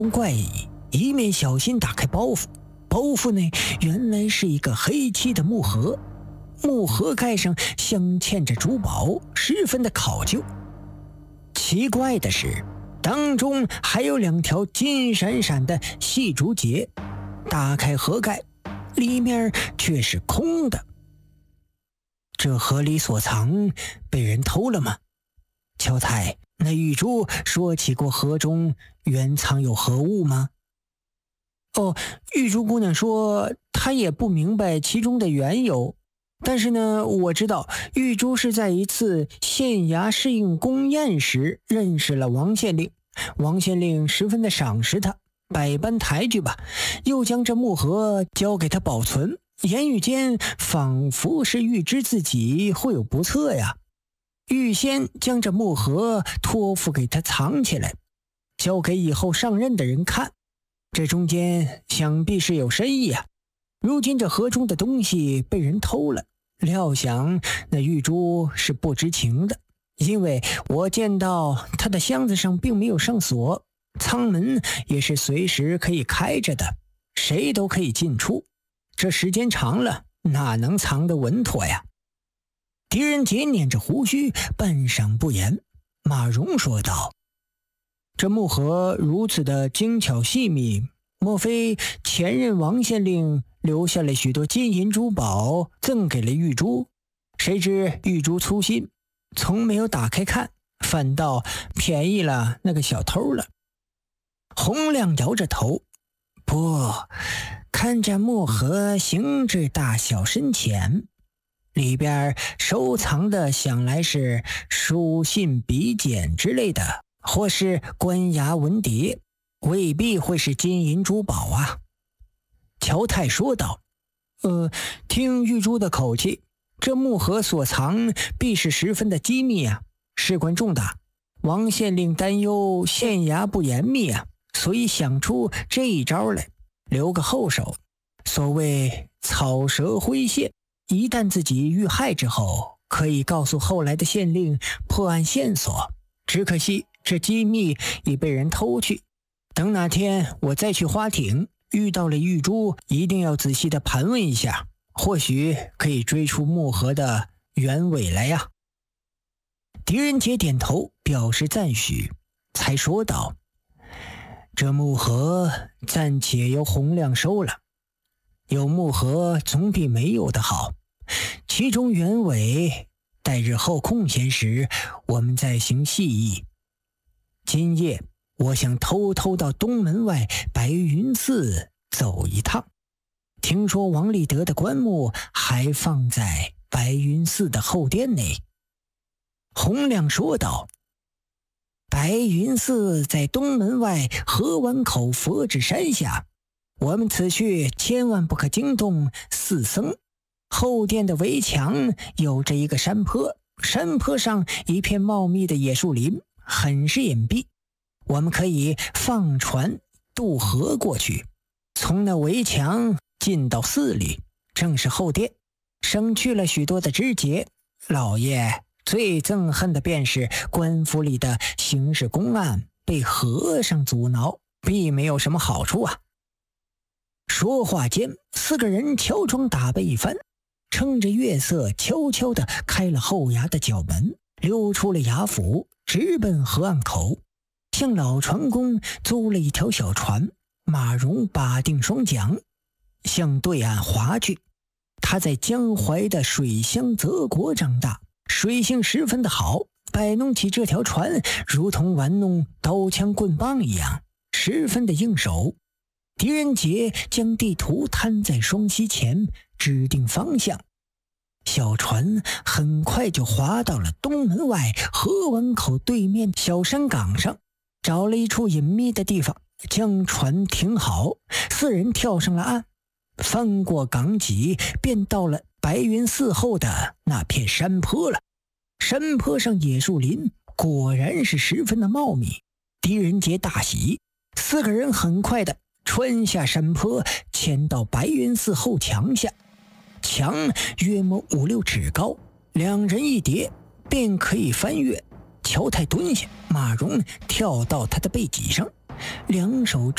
怪异，一面小心打开包袱，包袱内原来是一个黑漆的木盒，木盒盖上镶嵌着珠宝，十分的考究。奇怪的是，当中还有2条金闪闪的细竹节。打开盒盖，里面却是空的。这盒里所藏被人偷了吗？乔太，那玉珠说起过盒中原藏有何物吗？玉珠姑娘说她也不明白其中的缘由，但是呢，我知道玉珠是在一次县衙试应宫宴时认识了王县令，王县令十分的赏识她，百般抬举吧，又将这木盒交给他保存，言语间仿佛是预知自己会有不测呀，预先将这木盒托付给他藏起来，交给以后上任的人看。这中间想必是有深意啊。如今这盒中的东西被人偷了，料想那玉珠是不知情的，因为我见到他的箱子上并没有上锁，舱门也是随时可以开着的，谁都可以进出。这时间长了，哪能藏得稳妥呀？狄仁杰捻着胡须，半晌不言。马荣说道：“这木盒如此的精巧细密，莫非前任王县令留下了许多金银珠宝赠给了玉珠？谁知玉珠粗心，从没有打开看，反倒便宜了那个小偷了。”洪亮摇着头：“不，看这木盒形制大小深浅，里边收藏的想来是书信笔简之类的，或是官衙文牒，未必会是金银珠宝啊。”乔太说道：“听玉珠的口气，这木盒所藏必是十分的机密啊，事关重大。王县令担忧县衙不严密啊，所以想出这一招来，留个后手。所谓草蛇灰线，一旦自己遇害之后，可以告诉后来的县令破案线索。只可惜这机密已被人偷去，等哪天我再去花町遇到了玉珠，一定要仔细的盘问一下，或许可以追出木盒的原委来呀。”狄仁杰点头表示赞许，才说道：“这木盒暂且由洪亮收了，有木盒总比没有的好，其中原委待日后空闲时我们再行细议。今夜我想偷偷到东门外白云寺走一趟，听说王立德的棺木还放在白云寺的后殿内。”洪亮说道：“白云寺在东门外河湾口佛指山下，我们此去千万不可惊动寺僧。后殿的围墙有着一个山坡，山坡上一片茂密的野树林，很是隐蔽。我们可以放船渡河过去，从那围墙进到寺里，正是后殿，省去了许多的枝节。老爷最憎恨的便是官府里的刑事公案被和尚阻挠，并没有什么好处啊。”说话间，4个人乔装打扮一番，趁着月色悄悄地开了后衙的角门，溜出了衙府，直奔河岸口，向老船工租了一条小船。马荣把定双桨，向对岸划去。他在江淮的水乡泽国长大，水性十分的好，摆弄起这条船如同玩弄刀枪棍棒一样，十分的应手。狄仁杰将地图摊在双膝前，指定方向。小船很快就划到了东门外河湾口对面小山岗上，找了一处隐秘的地方，将船停好，4人跳上了岸，翻过港脊，便到了白云寺后的那片山坡了。山坡上野树林果然是十分的茂密，狄仁杰大喜，4个人很快的穿下山坡，潜到白云寺后墙下。墙约莫5、6尺高，2人一叠便可以翻越。乔太蹲下，马荣跳到他的背脊上，2手